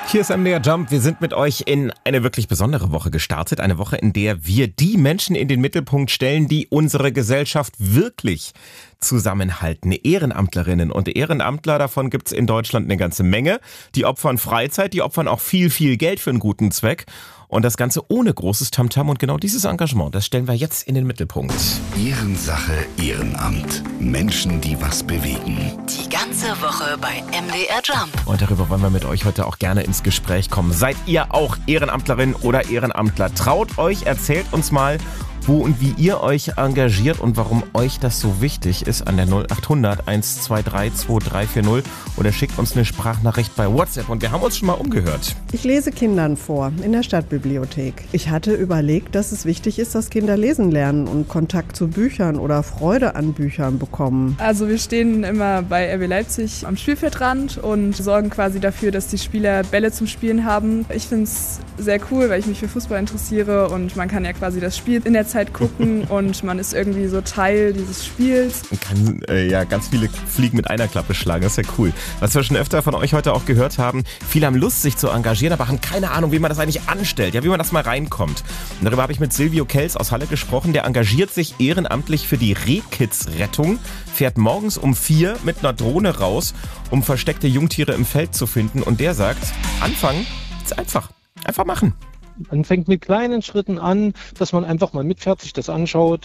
Hier ist MDR Jump. Wir sind mit euch in eine wirklich besondere Woche gestartet. Eine Woche, in der wir die Menschen in den Mittelpunkt stellen, die unsere Gesellschaft wirklich zusammenhalten. Ehrenamtlerinnen und Ehrenamtler, davon gibt's in Deutschland eine ganze Menge. Die opfern Freizeit, die opfern auch viel Geld für einen guten Zweck. Und das Ganze ohne großes Tamtam. Und genau dieses Engagement, das stellen wir jetzt in den Mittelpunkt. Ehrensache, Ehrenamt. Menschen, die was bewegen. Die ganze Woche bei MDR Jump. Und darüber wollen wir mit euch heute auch gerne ins Gespräch kommen. Seid ihr auch Ehrenamtlerin oder Ehrenamtler? Traut euch, erzählt uns mal, wo und wie ihr euch engagiert und warum euch das so wichtig ist an der 0800 123 2340 oder schickt uns eine Sprachnachricht bei WhatsApp. Und wir haben uns schon mal umgehört. Ich lese Kindern vor in der Stadtbibliothek. Ich hatte überlegt, dass es wichtig ist, dass Kinder lesen lernen und Kontakt zu Büchern oder Freude an Büchern bekommen. Also wir stehen immer bei RB Leipzig am Spielfeldrand und sorgen quasi dafür, dass die Spieler Bälle zum Spielen haben. Ich finde es sehr cool, weil ich mich für Fußball interessiere und man kann ja quasi das Spiel in der Zeit gucken und man ist irgendwie so Teil dieses Spiels. Man kann ja ganz viele Fliegen mit einer Klappe schlagen, das ist ja cool. Was wir schon öfter von euch heute auch gehört haben, viele haben Lust, sich zu engagieren, aber haben keine Ahnung, wie man das eigentlich anstellt, ja, wie man das mal reinkommt. Und darüber habe ich mit Silvio Kels aus Halle gesprochen, der engagiert sich ehrenamtlich für die Rehkitzrettung, fährt morgens um 4 mit einer Drohne raus, um versteckte Jungtiere im Feld zu finden und der sagt, anfangen ist einfach. Einfach machen. Man fängt mit kleinen Schritten an, dass man einfach mal mitfährt, sich das anschaut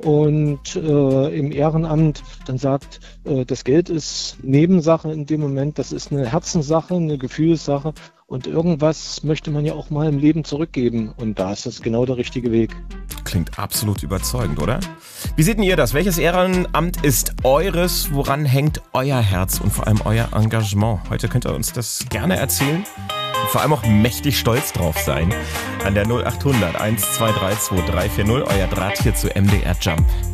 und im Ehrenamt dann sagt, das Geld ist Nebensache in dem Moment, das ist eine Herzenssache, eine Gefühlssache und irgendwas möchte man ja auch mal im Leben zurückgeben und da ist das genau der richtige Weg. Klingt absolut überzeugend, oder? Wie seht denn ihr das? Welches Ehrenamt ist eures? Woran hängt euer Herz und vor allem euer Engagement? Heute könnt ihr uns das gerne erzählen. Und vor allem auch mächtig stolz drauf sein. An der 0800 123 2340, euer Draht hier zu MDR Jump.